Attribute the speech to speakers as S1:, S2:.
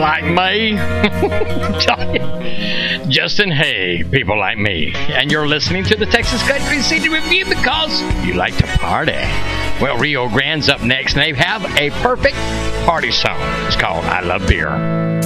S1: like me. Justin Hay, people like me. And you're listening to the Texas Country City Review because you like to party. Well, Rio Grande's up next, and they have a perfect party song. It's called I Love Beer.